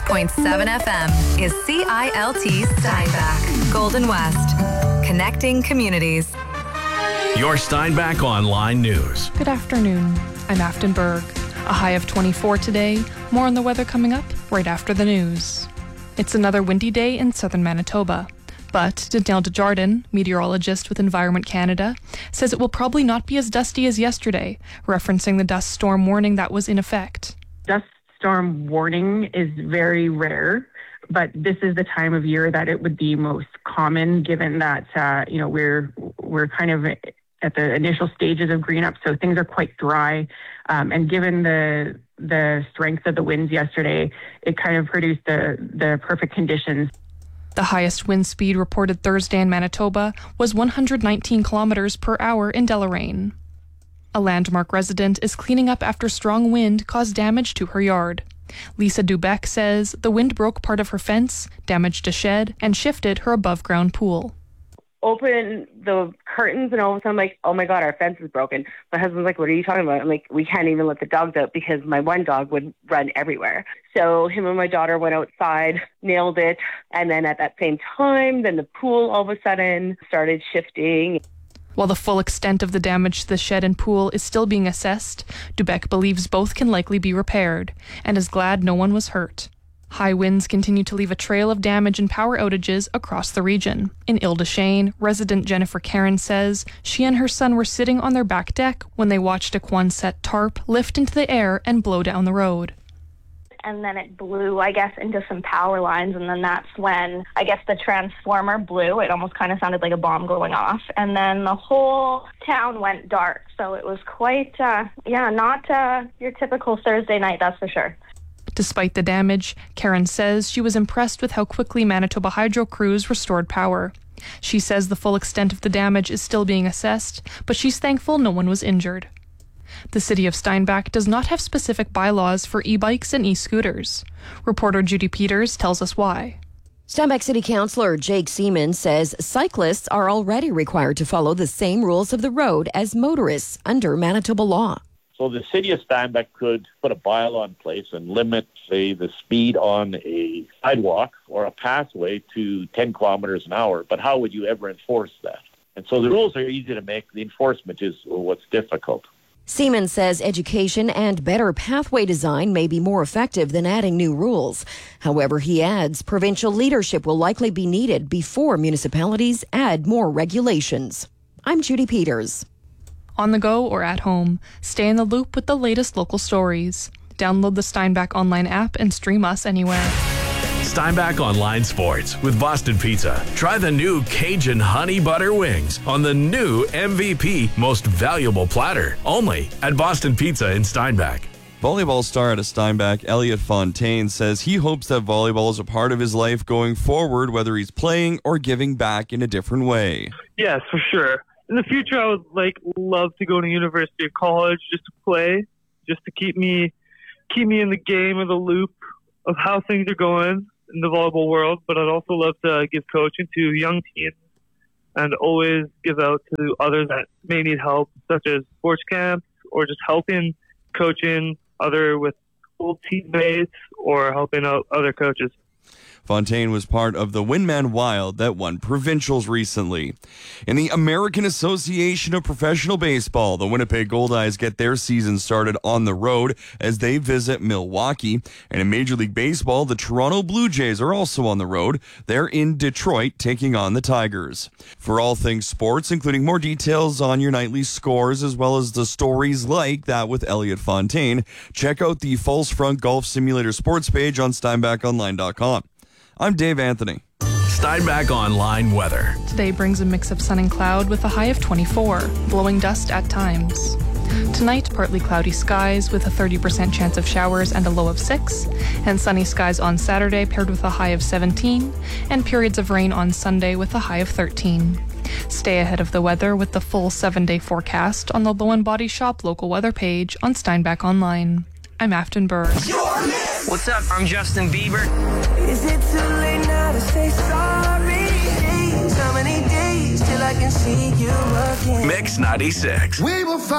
96.7 FM is CILT Steinbach, Golden West. Connecting communities. Your Steinbach Online News. Good afternoon. I'm Afton Berg. A high of 24 today. More on the weather coming up right after the news. It's another windy day in southern Manitoba. But Danielle Desjardins, meteorologist with Environment Canada, says it will probably not be as dusty as yesterday, referencing the dust storm warning that was in effect. Dust storm warning is very rare, but this is the time of year that it would be most common, given that we're kind of at the initial stages of green up, so things are quite dry. And given the strength of the winds yesterday, it kind of produced the perfect conditions. The highest wind speed reported Thursday in Manitoba was 119 kilometers per hour in Deloraine. A Landmark resident is cleaning up after strong wind caused damage to her yard. Lisa Dubeck says the wind broke part of her fence, damaged a shed, and shifted her above-ground pool. Open the curtains and all of a sudden I'm like, oh my God, our fence is broken. My husband's like, what are you talking about? I'm like, we can't even let the dogs out because my one dog would run everywhere. So him and my daughter went outside, nailed it. And then at that same time, then the pool all of a sudden started shifting. While the full extent of the damage to the shed and pool is still being assessed, Dubeck believes both can likely be repaired and is glad no one was hurt. High winds continue to leave a trail of damage and power outages across the region. In Ile-des-Chênes, resident Jennifer Karen says she and her son were sitting on their back deck when they watched a Quonset tarp lift into the air and blow down the road. And then it blew, I guess, into some power lines. And then that's when, I guess, the transformer blew. It almost kind of sounded like a bomb going off. And then the whole town went dark. So it was quite, not your typical Thursday night, that's for sure. Despite the damage, Karen says she was impressed with how quickly Manitoba Hydro crews restored power. She says the full extent of the damage is still being assessed, but she's thankful no one was injured. The city of Steinbach does not have specific bylaws for e-bikes and e-scooters. Reporter Judy Peters tells us why. Steinbach City Councillor Jake Seaman says cyclists are already required to follow the same rules of the road as motorists under Manitoba law. So the city of Steinbach could put a bylaw in place and limit, say, the speed on a sidewalk or a pathway to 10 kilometers an hour. But how would you ever enforce that? And so the rules are easy to make. The enforcement is what's difficult. Seaman says education and better pathway design may be more effective than adding new rules. However, he adds provincial leadership will likely be needed before municipalities add more regulations. I'm Judy Peters. On the go or at home, stay in the loop with the latest local stories. Download the Steinbach Online app and stream us anywhere. Steinbach Online Sports with Boston Pizza. Try the new Cajun Honey Butter Wings on the new MVP Most Valuable Platter. Only at Boston Pizza in Steinbach. Volleyball star at Steinbach, Elliot Fontaine, says he hopes that volleyball is a part of his life going forward, whether he's playing or giving back in a different way. Yes, for sure. In the future, I would love to go to university or college just to play, just to keep me in the game or the loop of how things are going in the volleyball world. But I'd also love to give coaching to young teams and always give out to others that may need help, such as sports camps or just helping coaching with old teammates or helping out other coaches. Fontaine was part of the Windman Wild that won provincials recently. In the American Association of Professional Baseball, the Winnipeg Goldeyes get their season started on the road as they visit Milwaukee. And in Major League Baseball, the Toronto Blue Jays are also on the road. They're in Detroit taking on the Tigers. For all things sports, including more details on your nightly scores as well as the stories like that with Elliot Fontaine, check out the False Front Golf Simulator sports page on SteinbachOnline.com. I'm Dave Anthony. Steinbach Online weather. Today brings a mix of sun and cloud with a high of 24, blowing dust at times. Tonight, partly cloudy skies with a 30% chance of showers and a low of 6, and sunny skies on Saturday paired with a high of 17, and periods of rain on Sunday with a high of 13. Stay ahead of the weather with the full 7-day forecast on the Low & Body Shop local weather page on Steinbach Online. I'm Afton Berg. What's up? I'm Justin Bieber. Is it too late now to say sorry? So many days till I can see you again. Mix 96. We will